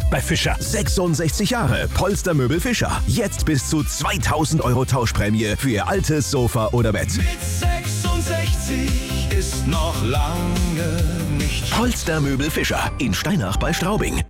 bei Fischer. 66 Jahre Polstermöbel Fischer. Jetzt bis zu 2000 Euro Tauschprämie für Ihr altes Sofa oder Bett. Mit 66 ist noch lange nicht. Polstermöbel Fischer in Steinach bei Straubing.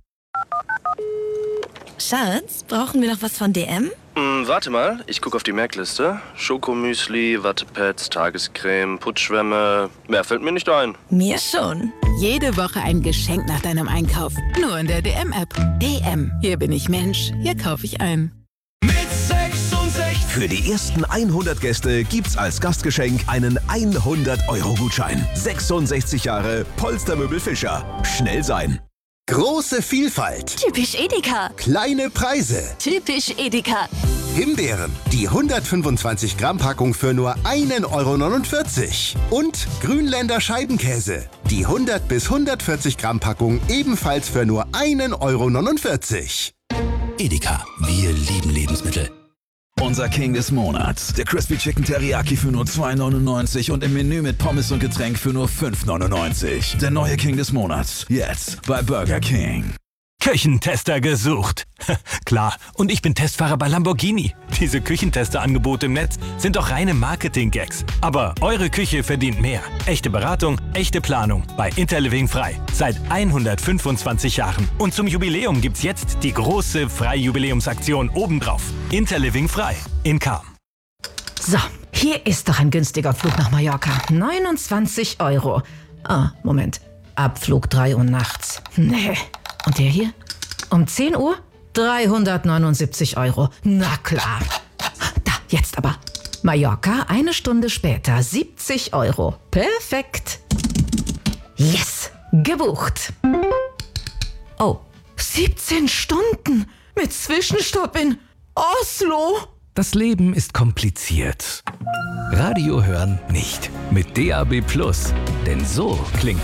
Schatz, brauchen wir noch was von DM? Warte mal, ich gucke auf die Merkliste. Schokomüsli, Wattepads, Tagescreme, Putzschwämme. Mehr fällt mir nicht ein. Mir schon. Jede Woche ein Geschenk nach deinem Einkauf. Nur in der DM-App. DM. Hier bin ich Mensch. Hier kaufe ich ein. Mit 66. Für die ersten 100 Gäste gibt's als Gastgeschenk einen 100-Euro-Gutschein. 66 Jahre Polstermöbel Fischer. Schnell sein. Große Vielfalt, Typisch Edeka. kleine Preise. Typisch Edeka. Himbeeren, die 125 Gramm Packung für nur 1,49 €. Und Grünländer Scheibenkäse, die 100 bis 140 Gramm Packung ebenfalls für nur 1,49 €. Edeka, wir lieben Lebensmittel. Unser King des Monats. Der Crispy Chicken Teriyaki für nur 2,99 und im Menü mit Pommes und Getränk für nur 5,99. Der neue King des Monats. Jetzt bei Burger King. Küchentester gesucht. Klar, und ich bin Testfahrer bei Lamborghini. Diese Küchentester-Angebote im Netz sind doch reine Marketing-Gags. Aber eure Küche verdient mehr. Echte Beratung, echte Planung. Bei Interliving Frei. Seit 125 Jahren. Und zum Jubiläum gibt's jetzt die große Frei-Jubiläumsaktion obendrauf. Interliving Frei in Cham. So, hier ist doch ein günstiger Flug nach Mallorca. 29 €. Ah, Moment. Abflug 3 Uhr nachts. Nee. Und der hier? Um 10 Uhr? 379 €. Na klar. Da, jetzt aber. Mallorca, 1 Stunde später, 70 €. Perfekt. Yes, gebucht. Oh, 17 Stunden mit Zwischenstopp in Oslo. Das Leben ist kompliziert. Radio hören nicht. Mit DAB+. Denn so klingt